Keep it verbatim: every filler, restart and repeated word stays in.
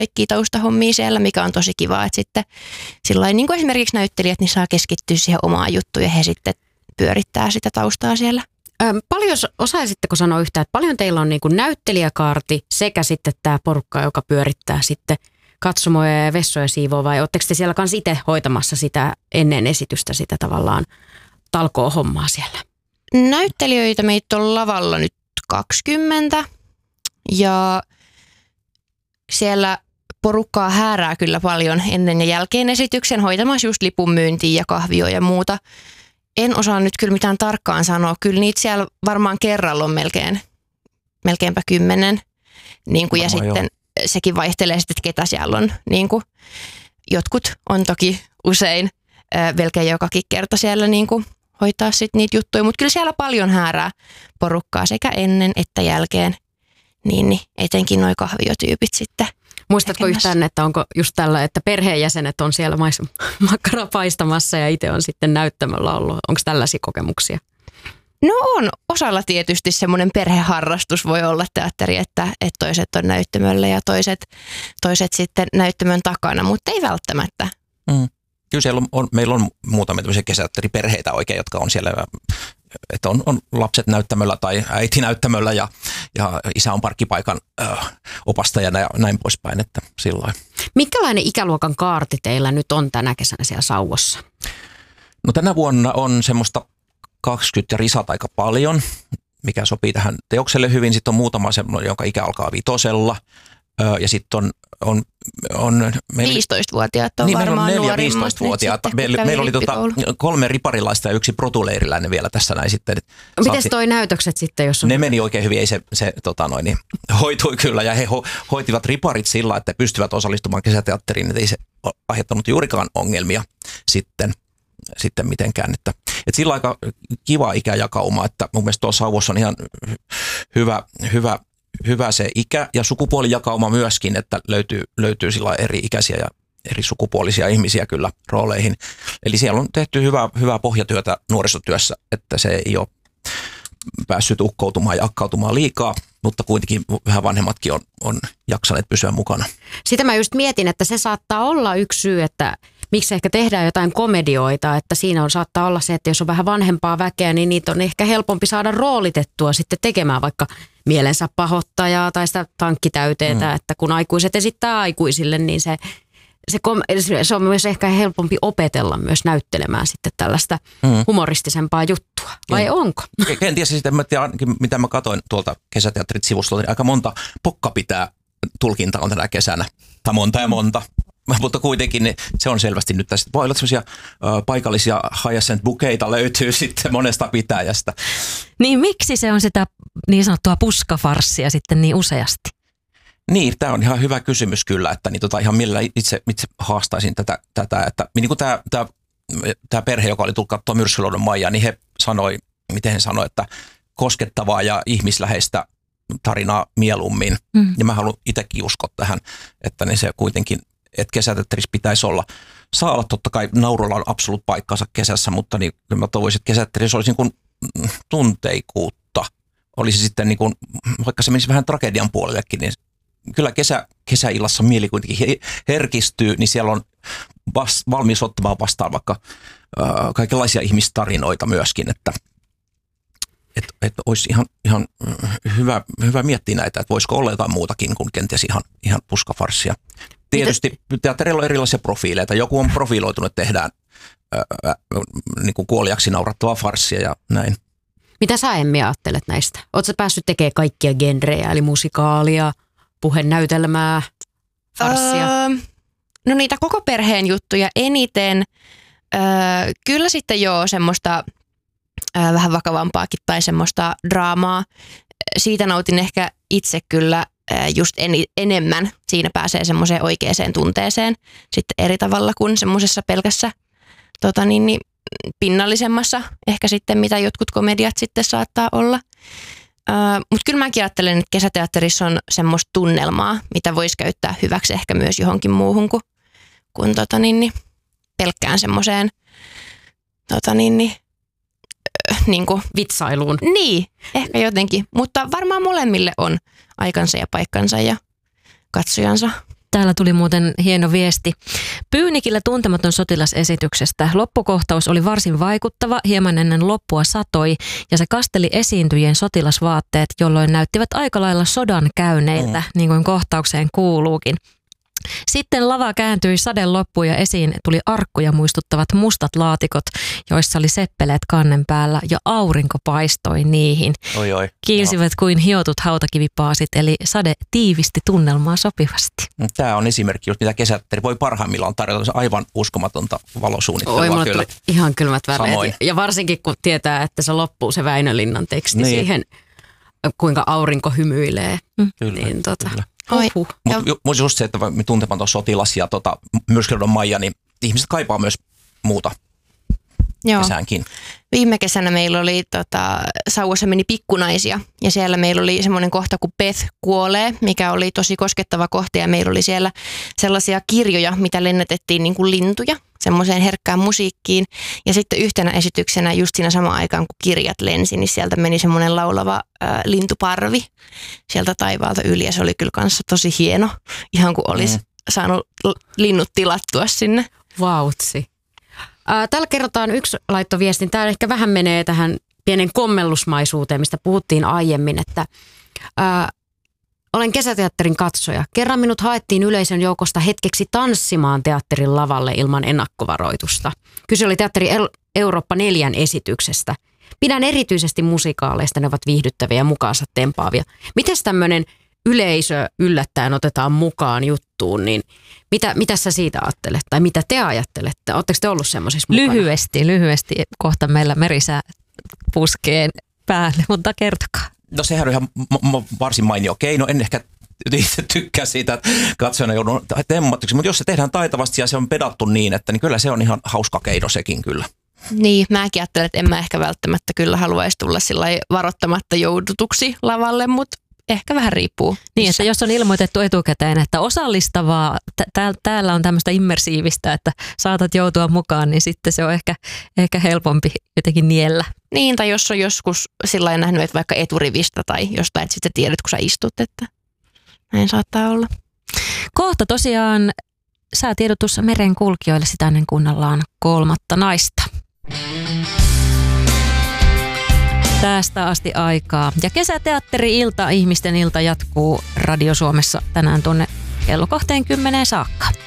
kaikkia taustahommia siellä, mikä on tosi kiva, että sitten sillain, niin kuin esimerkiksi näyttelijät, niin saa keskittyä siihen omaan juttuun ja he sitten pyörittää sitä taustaa siellä. Ö, paljon osaisitteko sanoa yhtään, että paljon teillä on niin kuin näyttelijäkaarti sekä sitten tämä porukka, joka pyörittää sitten katsomoja ja vessoja siivoo, vai oletteko te siellä kanssa itse hoitamassa sitä ennen esitystä sitä tavallaan talkoo-hommaa siellä? Näyttelijöitä meitä on lavalla nyt kaksikymmentä ja siellä porukkaa häärää kyllä paljon ennen ja jälkeen esityksen hoitamassa just lipun myyntiä ja kahvioa ja muuta. En osaa nyt kyllä mitään tarkkaan sanoa. Kyllä niitä siellä varmaan kerralla on melkein, melkeinpä kymmenen. Niin kuin, ja Varmaan sitten jo. Sekin vaihtelee sitten, että ketä siellä on. Niin kuin, jotkut on toki usein äh, melkein jokakin kerta siellä niin kuin, hoitaa sitten niitä juttuja. Mutta kyllä siellä paljon häärää porukkaa sekä ennen että jälkeen. Niin, niin etenkin nuo kahviotyypit sitten. Muistatko tekemässä yhtään, että onko just tällä, että perheenjäsenet on siellä mais- makkaraa paistamassa ja itse on sitten näyttämöllä ollut? Onko tällaisia kokemuksia? No on. Osalla tietysti semmoinen perheharrastus voi olla teatteri, että, että toiset on näyttämöllä ja toiset, toiset sitten näyttämön takana, mutta ei välttämättä. Mm. Kyllä siellä on, on, meillä on muutamia tämmöisiä kesäteatteriperheitä oikein, jotka on siellä, että on, on lapset näyttämöllä tai äiti näyttämöllä ja, ja isä on parkkipaikan ö, opastajana ja näin poispäin, että sillain. Minkälainen ikäluokan kaarti teillä nyt on tänä kesänä siellä Sauvossa? No tänä vuonna on semmoista kaksikymmentä ja risat aika paljon, mikä sopii tähän teokselle hyvin. Sitten on muutama semmoinen, jonka ikä alkaa vitosella. Ja sitten on, on, on meillä, viisitoistavuotiaat on niin, varmaan meillä on neljä nuorimmat. viisitoistavuotiaat. Meillä, meillä oli tota, kolme riparilaista ja yksi protuleiriläinen vielä tässä näin sitten. Miten toi näytökset sitten, jos on? Ne meni oikein hyvin, ei se, se tota noin, niin, hoitui kyllä ja he ho, hoitivat riparit sillä, että pystyvät osallistumaan kesäteatteriin, että ei se aiheuttanut juurikaan ongelmia sitten. sitten mitenkään, että, että sillä aika kiva ikäjakauma, että mun mielestä tuossa Sauvossa on ihan hyvä, hyvä, hyvä se ikä ja sukupuolijakauma myöskin, että löytyy, löytyy sillä eri ikäisiä ja eri sukupuolisia ihmisiä kyllä rooleihin. Eli siellä on tehty hyvää, hyvää pohjatyötä nuorisotyössä, että se ei ole päässyt ukkoutumaan ja akkautumaan liikaa, mutta kuitenkin vähän vanhemmatkin on, on jaksaneet pysyä mukana. Sitä mä just mietin, että se saattaa olla yksi syy, että miksi ehkä tehdään jotain komedioita, että siinä on saattaa olla se, että jos on vähän vanhempaa väkeä, niin niitä on ehkä helpompi saada roolitettua sitten tekemään vaikka mielensä pahoittajaa tai sitä tankkitäyteetä, mm. että kun aikuiset esittää aikuisille, niin se, se, kom- se on myös ehkä helpompi opetella myös näyttelemään sitten tällaista mm. humoristisempaa juttua, vai ja. onko? Kenties sitten, mitä mä katsoin tuolta kesäteatterit sivustolta, niin aika monta pokka pitää tulkinta on tänä kesänä, tai monta ja monta. Mutta kuitenkin niin se on selvästi nyt tässä. Voi olla sellaisia ö, paikallisia hyacinth bukeita löytyy sitten monesta pitäjästä. Niin miksi se on sitä niin sanottua puskafarssia sitten niin useasti? Niin, tämä on ihan hyvä kysymys kyllä, että niin tota, ihan millä itse, itse haastaisin tätä, tätä että niin kuin tämä, tämä, tämä perhe, joka oli tullut katsoa Myrskyluodon Maijaa, niin he sanoi, miten he sanoi, että koskettavaa ja ihmisläheistä tarinaa mieluummin. Mm. Ja mä haluan itsekin uskoa tähän, että ne se kuitenkin että kesäteatterissa pitäisi olla. Saa olla totta kai, naurulla on absoluut paikkansa kesässä, mutta niin, mä toivoisin, että kesäteatterissa olisi niin kuin tunteikuutta. Olisi sitten, niin kuin, vaikka se menisi vähän tragedian puolellekin, niin kyllä kesä, kesäillassa mieli kuitenkin herkistyy, niin siellä on vas, valmis ottamaan vastaan vaikka äh, kaikenlaisia ihmistarinoita myöskin, että et, et olisi ihan, ihan hyvä, hyvä miettiä näitä, että voisiko olla jotain muutakin kuin kenties ihan, ihan puskafarssia. Tietysti teatterilla on erilaisia profiileita. Joku on profiiloitunut, että tehdään ää, niin kuin kuoliaksi naurattavaa farssia ja näin. Mitä sä, Emmi, ajattelet näistä? Oletko päässyt tekemään kaikkia genrejä, eli musikaalia, puhenäytelmää, farssia? Öö, no niitä koko perheen juttuja eniten. Öö, kyllä sitten joo semmoista öö, vähän vakavampaakin tai semmoista draamaa. Siitä nautin ehkä itse kyllä just en, enemmän. Siinä pääsee semmoiseen oikeaan tunteeseen sitten eri tavalla kuin semmoisessa pelkässä tota niin, niin, pinnallisemmassa ehkä sitten mitä jotkut komediat sitten saattaa olla. Uh, Mutta kyllä mäkin ajattelen, että kesäteatterissa on semmoista tunnelmaa, mitä voisi käyttää hyväksi ehkä myös johonkin muuhun kuin, kuin tota niin, niin, pelkkään semmoiseen tota niin, niin, niin kuin vitsailuun. Niin, ehkä jotenkin. Mutta varmaan molemmille on aikansa ja paikkansa ja katsojansa. Täällä tuli muuten hieno viesti. Pyynikillä tuntematon sotilasesityksestä. Loppukohtaus oli varsin vaikuttava, hieman ennen loppua satoi ja se kasteli esiintyjien sotilasvaatteet, jolloin näyttivät aika lailla sodan käyneiltä, mm. niin kuin kohtaukseen kuuluukin. Sitten lava kääntyi, sade loppui ja esiin tuli arkkuja muistuttavat mustat laatikot, joissa oli seppeleet kannen päällä ja aurinko paistoi niihin. Oi, oi. Kiilsivät kuin hiotut hautakivipaasit, eli sade tiivisti tunnelmaa sopivasti. Tämä on esimerkki, mitä kesäteatteri voi parhaimmillaan tarjota. Se aivan uskomatonta valosuunnittelua. Oi, mulle kyllä. tuli ihan kylmät väreet. Samoin. Ja varsinkin kun tietää, että se loppuu se Väinölinnan teksti niin. siihen, kuinka aurinko hymyilee. Mm. Kyllä, niin, tota, kyllä. Uhuh. Mutta just se, että me tuntematon sotilas ja tota, Myrskyluodon Maija, niin ihmiset kaipaa myös muuta Joo. kesäänkin. Viime kesänä meillä oli, tota, Sauvassa meni pikkunaisia ja siellä meillä oli semmoinen kohta, kun Beth kuolee, mikä oli tosi koskettava kohta ja meillä oli siellä sellaisia kirjoja, mitä lennätettiin niin kuin lintuja semmoiseen herkkään musiikkiin ja sitten yhtenä esityksenä just siinä samaan aikaan, kun kirjat lensi, niin sieltä meni semmoinen laulava ää, lintuparvi sieltä taivaalta yli ja se oli kyllä kanssa tosi hieno, ihan kuin olisi mm. saanut linnut tilattua sinne. Vautsi. Täällä kerrotaan yksi laittoviestin. Tämä ehkä vähän menee tähän pienen kommellusmaisuuteen, mistä puhuttiin aiemmin, että ää, olen kesäteatterin katsoja. Kerran minut haettiin yleisön joukosta hetkeksi tanssimaan teatterin lavalle ilman ennakkovaroitusta. Kyse oli Teatteri Eurooppa neljän esityksestä. Pidän erityisesti musikaaleista, ne ovat viihdyttäviä ja mukaansa tempaavia. Mites tämmöinen yleisö yllättäen otetaan mukaan juttuun, niin mitä, mitä sä siitä ajattelet? Tai mitä te ajattelette? Oletteko te ollut semmoisissa mukana? Lyhyesti, lyhyesti. Kohta meillä merisää puskeen päälle, mutta kertokaa. No sehän on ihan m- m- varsin mainio keino. En ehkä itse tykkää siitä, että katsojana joudun temmattuksi, mutta jos se tehdään taitavasti ja se on pedattu niin, että niin kyllä se on ihan hauska keino sekin kyllä. Niin, mäkin ajattelen, että en mä ehkä välttämättä kyllä haluaisi tulla sillai varoittamatta joudutuksi lavalle, mutta ehkä vähän riippuu. Niin, että jos on ilmoitettu etukäteen, että osallistavaa, tää, täällä on tämmöistä immersiivistä, että saatat joutua mukaan, niin sitten se on ehkä, ehkä helpompi jotenkin niellä. Niin, tai jos on joskus sillä lailla nähnyt, että vaikka eturivistä tai jostain, että sitten tiedät, kun sä istut, että näin saattaa olla. Kohta tosiaan säätiedotus merenkulkijoille, sitä ennen kuunnellaan kolmatta naista. Tästä asti aikaa. Ja kesäteatteri-ilta, ihmisten ilta jatkuu Radio Suomessa tänään tuonne kello kaksikymmentä saakka.